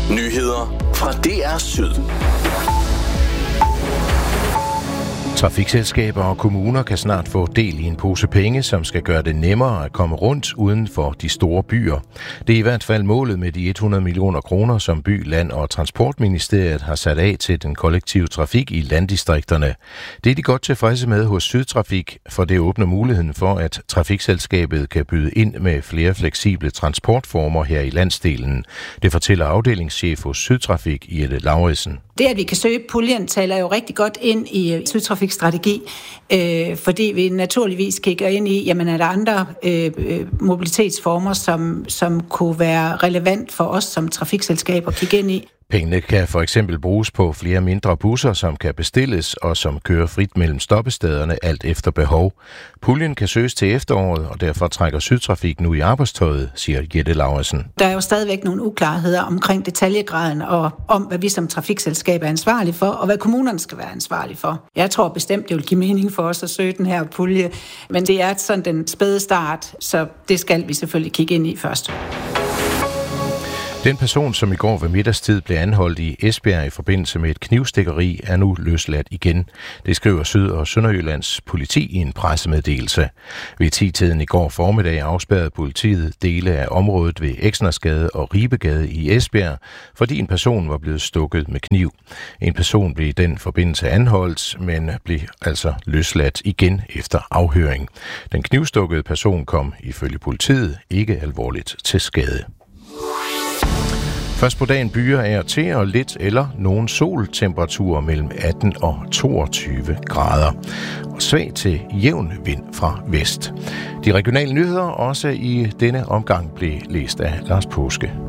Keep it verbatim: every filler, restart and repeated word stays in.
Nyheder fra D R Syd. Trafikselskaber og kommuner kan snart få del i en pose penge, som skal gøre det nemmere at komme rundt uden for de store byer. Det er i hvert fald målet med de hundrede millioner kroner, som By-, Land- og Transportministeriet har sat af til den kollektive trafik i landdistrikterne. Det er de godt tilfredse med hos Sydtrafik, for det åbner muligheden for, at trafikselskabet kan byde ind med flere fleksible transportformer her i landsdelen. Det fortæller afdelingschef hos Sydtrafik, Jette Lauritsen. Det, at vi kan søge puljen, taler jo rigtig godt ind i Sydtrafiks strategi, øh, fordi vi naturligvis kigger ind i, jamen er der andre øh, mobilitetsformer, som, som kunne være relevant for os som trafikselskab at kigge ind i. Pengene kan for eksempel bruges på flere mindre busser, som kan bestilles og som kører frit mellem stoppestederne alt efter behov. Puljen kan søges til efteråret, og derfor trækker Sydtrafik nu i arbejdstøjet, siger Jette Lauritsen. Der er jo stadigvæk nogle uklarheder omkring detaljegraden og om, hvad vi som trafikselskab er ansvarlige for, og hvad kommunerne skal være ansvarlige for. Jeg tror bestemt, det vil give mening for os at søge den her pulje, men det er sådan den spæde start, så det skal vi selvfølgelig kigge ind i først. Den person, som i går ved middagstid blev anholdt i Esbjerg i forbindelse med et knivstikkeri, er nu løsladt igen. Det skriver Syd- og Sønderjyllands politi i en pressemeddelelse. Ved ti-tiden i går formiddag afspærrede politiet dele af området ved Eksnersgade og Ribegade i Esbjerg, fordi en person var blevet stukket med kniv. En person blev i den forbindelse anholdt, men blev altså løsladt igen efter afhøring. Den knivstukkede person kom ifølge politiet ikke alvorligt til skade. Først på dagen byer af og til og lidt eller nogen sol, temperaturer mellem atten og toogtyve grader. Og svag til jævn vind fra vest. De regionale nyheder også i denne omgang blev læst af Lars Påske.